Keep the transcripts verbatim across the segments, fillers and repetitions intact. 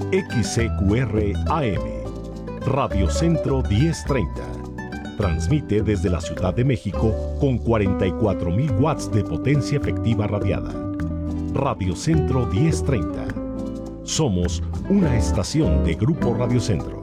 X C Q R A M, Radio Centro diez treinta. Transmite desde la Ciudad de México con cuarenta y cuatro mil watts de potencia efectiva radiada. Radio Centro diez treinta. Somos una estación de Grupo Radio Centro.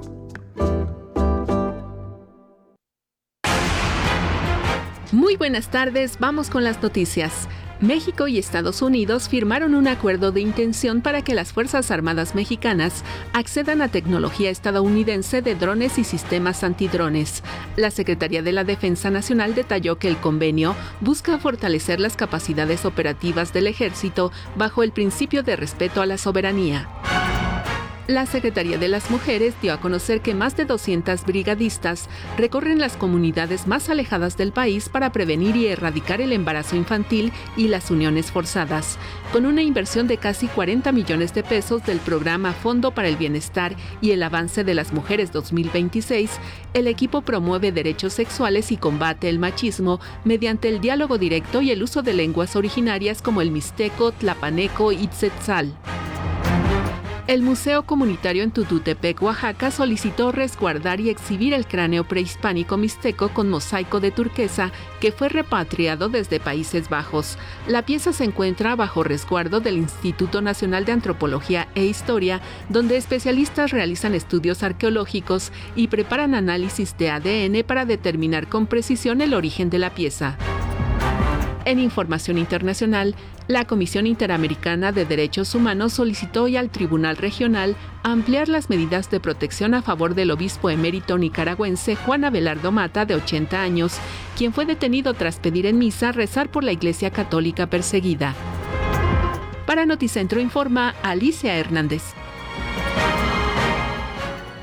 Muy buenas tardes, vamos con las noticias. México y Estados Unidos firmaron un acuerdo de intención para que las Fuerzas Armadas mexicanas accedan a tecnología estadounidense de drones y sistemas antidrones. La Secretaría de la Defensa Nacional detalló que el convenio busca fortalecer las capacidades operativas del Ejército bajo el principio de respeto a la soberanía. La Secretaría de las Mujeres dio a conocer que más de doscientas brigadistas recorren las comunidades más alejadas del país para prevenir y erradicar el embarazo infantil y las uniones forzadas. Con una inversión de casi cuarenta millones de pesos del programa Fondo para el Bienestar y el Avance de las Mujeres dos mil veintiséis, el equipo promueve derechos sexuales y combate el machismo mediante el diálogo directo y el uso de lenguas originarias como el mixteco, tlapaneco y tzetzal. El Museo Comunitario en Tututepec, Oaxaca, solicitó resguardar y exhibir el cráneo prehispánico mixteco con mosaico de turquesa que fue repatriado desde Países Bajos. La pieza se encuentra bajo resguardo del Instituto Nacional de Antropología e Historia, donde especialistas realizan estudios arqueológicos y preparan análisis de A D N para determinar con precisión el origen de la pieza. En información internacional, la Comisión Interamericana de Derechos Humanos solicitó hoy al Tribunal Regional ampliar las medidas de protección a favor del obispo emérito nicaragüense Juan Abelardo Mata, de ochenta años, quien fue detenido tras pedir en misa rezar por la Iglesia Católica perseguida. Para Noticentro informa Alicia Hernández.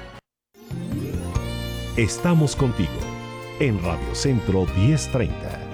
Estamos contigo en Radio Centro diez treinta.